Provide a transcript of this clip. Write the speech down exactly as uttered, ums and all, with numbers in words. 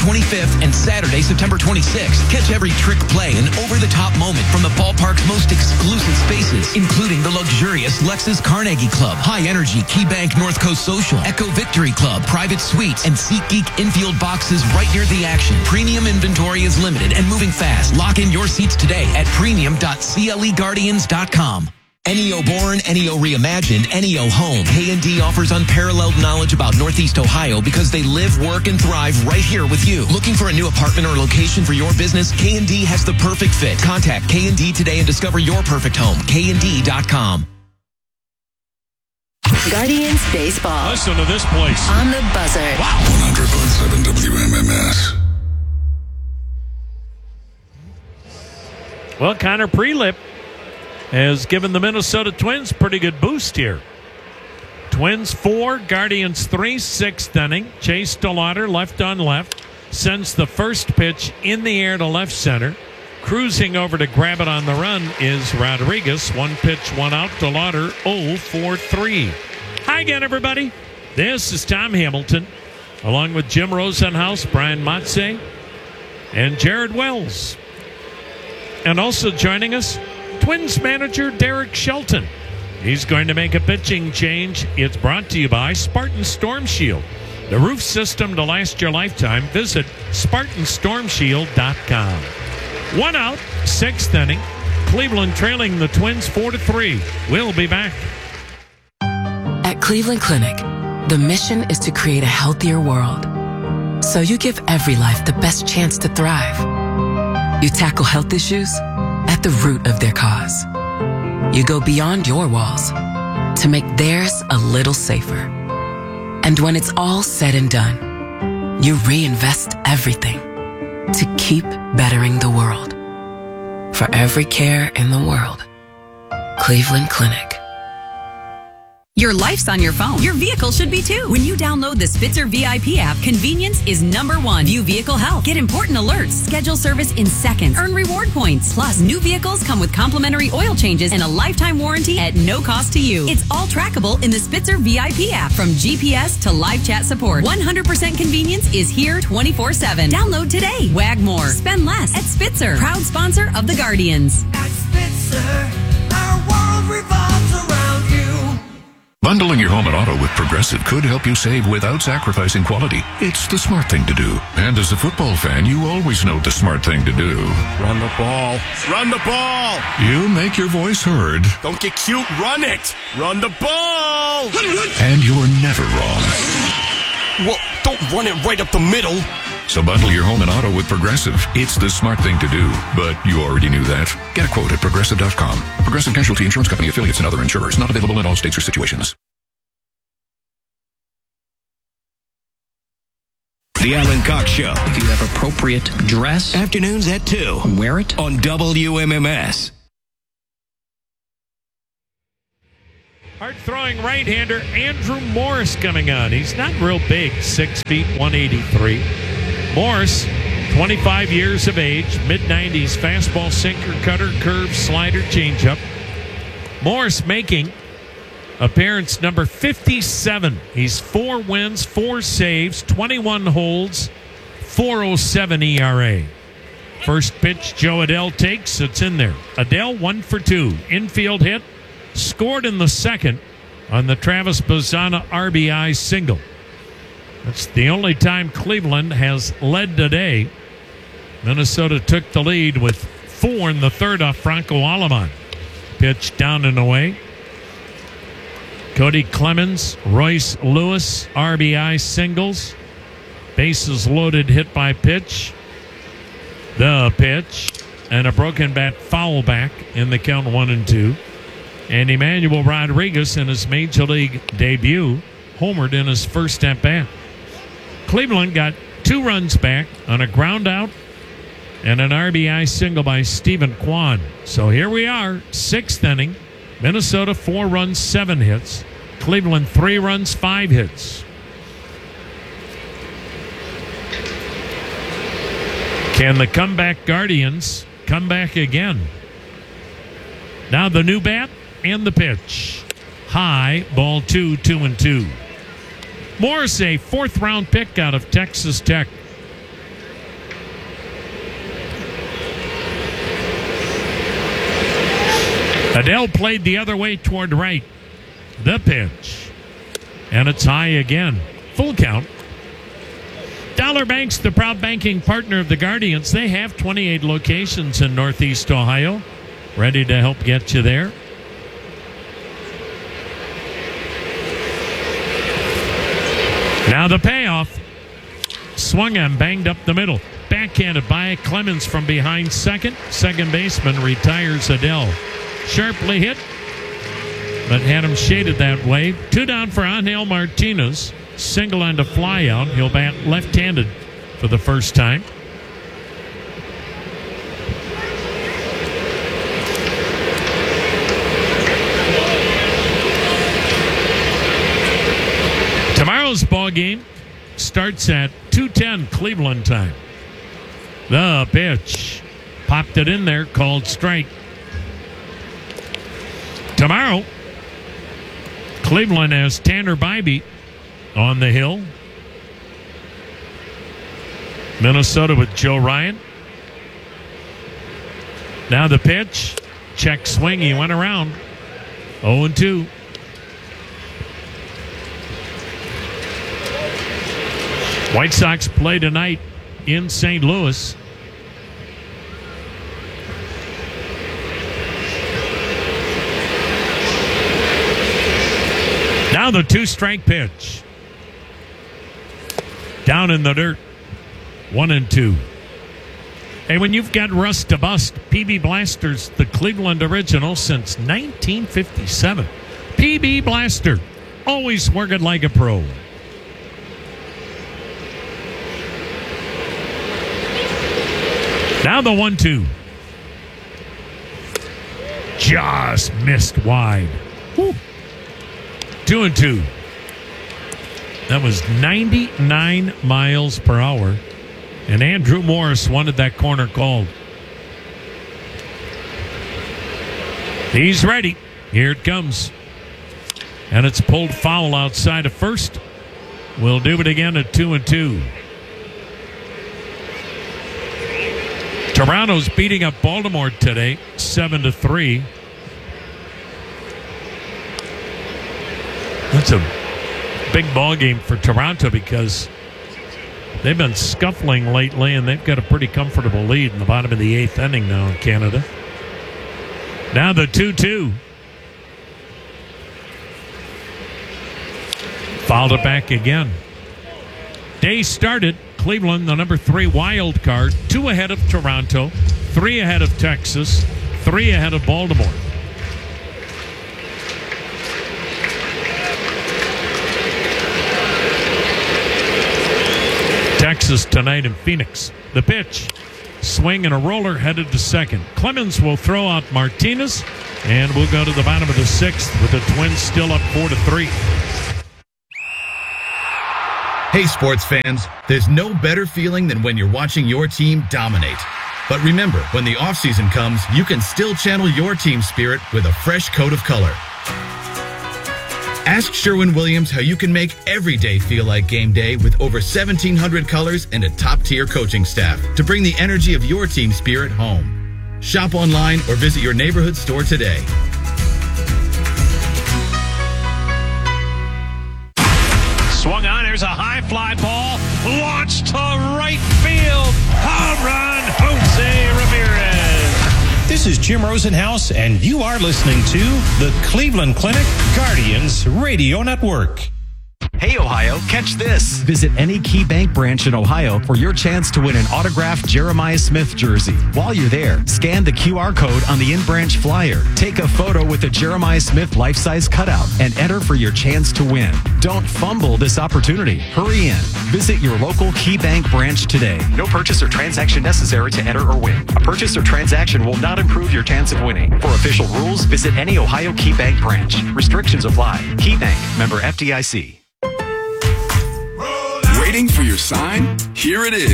twenty-fifth, and Saturday, September twenty-sixth. Catch every trick play and over-the-top moment from the ballpark's most exclusive spaces, including the luxurious Lexus Carnegie Club, High Energy KeyBank North Coast Social, Echo Victory Club, private suites, and SeatGeek infield boxes right near the action. Premium inventory is limited and moving fast. Lock in your seats today at premium dot cle guardians dot com. N E O Born, N E O Reimagined, N E O Home. K and D offers unparalleled knowledge about Northeast Ohio because they live, work, and thrive right here with you. Looking for a new apartment or location for your business? K and D has the perfect fit. Contact K and D today and discover your perfect home. K and D dot com. Guardians Baseball. Listen to this place. On the buzzer. Wow. one hundred point seven W M M S. Well, Connor Prelip has given the Minnesota Twins pretty good boost here. Twins four, Guardians three, sixth inning. Chase DeLauder, left on left, sends the first pitch in the air to left center. Cruising over to grab it on the run is Rodriguez. One pitch, one out. DeLauder oh for three. Hi again, everybody. This is Tom Hamilton, along with Jim Rosenhaus, Brian Motze, and Jared Wells. And also joining us, Twins manager Derek Shelton. He's going to make a pitching change. It's brought to you by Spartan Storm Shield, the roof system to last your lifetime. Visit Spartan Storm Shield dot com. One out, sixth inning. Cleveland trailing the Twins four to three. We'll be back. At Cleveland Clinic, the mission is to create a healthier world. So you give every life the best chance to thrive. You tackle health issues at the root of their cause. You go beyond your walls to make theirs a little safer. And when it's all said and done, you reinvest everything to keep bettering the world. For every care in the world, Cleveland Clinic. Your life's on your phone. Your vehicle should be too. When you download the Spitzer V I P app, convenience is number one. View vehicle health. Get important alerts. Schedule service in seconds. Earn reward points. Plus, new vehicles come with complimentary oil changes and a lifetime warranty at no cost to you. It's all trackable in the Spitzer V I P app. From G P S to live chat support, one hundred percent convenience is here twenty-four seven. Download today. Wag more. Spend less at Spitzer. Proud sponsor of the Guardians. At Spitzer, our world revolves around you. Bundling your home and auto with Progressive could help you save without sacrificing quality. It's the smart thing to do. And as a football fan, you always know the smart thing to do. Run the ball. Run the ball. You make your voice heard. Don't get cute. Run it. Run the ball. And you're never wrong. Well, don't run it right up the middle. So bundle your home and auto with Progressive. It's the smart thing to do. But you already knew that. Get a quote at Progressive dot com. Progressive Casualty Insurance Company affiliates and other insurers. Not available in all states or situations. The Alan Cox Show. If you have appropriate dress, afternoons at two. Wear it on W M M S. Hard-throwing right-hander Andrew Morris coming on. He's not real big, six feet, one eighty-three. Morris, twenty-five years of age, mid nineties, fastball, sinker, cutter, curve, slider, changeup. Morris making appearance number fifty-seven. He's four wins, four saves, twenty-one holds, four oh seven E R A. First pitch Joe Adell takes. It's in there. Adell, one for two. Infield hit. Scored in the second on the Travis Bazzana R B I single. That's the only time Cleveland has led today. Minnesota took the lead with four in the third off Franco Aleman. Pitch down and away. Cody Clemens, Royce Lewis, R B I singles. Bases loaded, hit by pitch. The pitch. And a broken bat foul back in the count one and two. And Emmanuel Rodriguez in his Major League debut homered in his first at-bat. Cleveland got two runs back on a ground out and an R B I single by Stephen Kwan. So here we are, sixth inning. Minnesota, four runs, seven hits. Cleveland, three runs, five hits. Can the comeback Guardians come back again? Now the new bat and the pitch. High, ball two, two and two. Morris, a fourth round pick out of Texas Tech. Adele played the other way toward right. The pitch. And it's high again. Full count. Dollar Bank's the proud banking partner of the Guardians. They have twenty-eight locations in Northeast Ohio. Ready to help get you there. Now the payoff. Swung and banged up the middle. Backhanded by Clemens from behind second. Second baseman retires Adele. Sharply hit, but had him shaded that way. Two down for Angel Martinez. Single and a fly out. He'll bat left-handed for the first time. Tomorrow's ball game starts at two ten Cleveland time. The pitch. Popped it in there, called strike. Tomorrow, Cleveland has Tanner Bybee on the hill. Minnesota with Joe Ryan. Now the pitch. Check swing. He went around. oh and two. White Sox play tonight in Saint Louis. Now the two-strike pitch. Down in the dirt. One and two. Hey, when you've got rust to bust, P B Blaster's the Cleveland original since nineteen fifty-seven. P B Blaster, always working like a pro. Now the one two. Just missed wide. Whew. Two and two. That was ninety-nine miles per hour. And Andrew Morris wanted that corner called. He's ready. Here it comes. And it's pulled foul outside of first. We'll do it again at two and two. Toronto's beating up Baltimore today, seven to three. That's a big ball game for Toronto because they've been scuffling lately, and they've got a pretty comfortable lead in the bottom of the eighth inning now in Canada. Now the two two. Fouled it back again. Day started. Cleveland, the number three wild card, two ahead of Toronto, three ahead of Texas, three ahead of Baltimore. Texas tonight in Phoenix. The pitch. Swing and a roller headed to second. Clemens will throw out Martinez, and we'll go to the bottom of the sixth with the Twins still up four to three. Hey, sports fans, there's no better feeling than when you're watching your team dominate. But remember, when the offseason comes, you can still channel your team spirit with a fresh coat of color. Ask Sherwin-Williams how you can make every day feel like game day with over seventeen hundred colors and a top-tier coaching staff to bring the energy of your team spirit home. Shop online or visit your neighborhood store today. Swung on, there's a high fly ball, launched to right field. Home run, Jose Ramirez. This is Jim Rosenhaus, and you are listening to the Cleveland Clinic Guardians Radio Network. Hey, Ohio, catch this. Visit any KeyBank branch in Ohio for your chance to win an autographed Jeremiah Smith jersey. While you're there, scan the Q R code on the in-branch flyer. Take a photo with a Jeremiah Smith life-size cutout and enter for your chance to win. Don't fumble this opportunity. Hurry in. Visit your local KeyBank branch today. No purchase or transaction necessary to enter or win. A purchase or transaction will not improve your chance of winning. For official rules, visit any Ohio KeyBank branch. Restrictions apply. KeyBank, member F D I C. Waiting for your sign? Here it is.